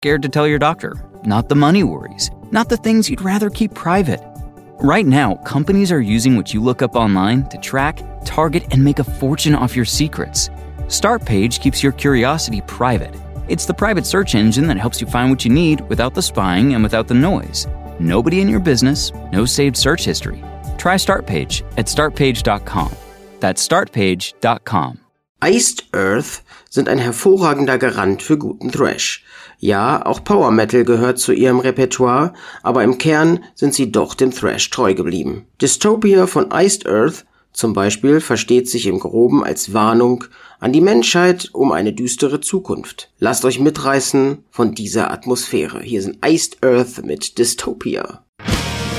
scared to tell your doctor, not the money worries, not the things you'd rather keep private. Right now, companies are using what you look up online to track, target, and make a fortune off your secrets. Startpage keeps your curiosity private. It's the private search engine that helps you find what you need without the spying and without the noise. Nobody in your business, no saved search history. Try Startpage at startpage.com. That's startpage.com. Iced Earth sind ein hervorragender Garant für guten Thrash. Ja, auch Power Metal gehört zu ihrem Repertoire, aber im Kern sind sie doch dem Thrash treu geblieben. Dystopia von Iced Earth zum Beispiel versteht sich im Groben als Warnung an die Menschheit um eine düstere Zukunft. Lasst euch mitreißen von dieser Atmosphäre. Hier sind Iced Earth mit Dystopia.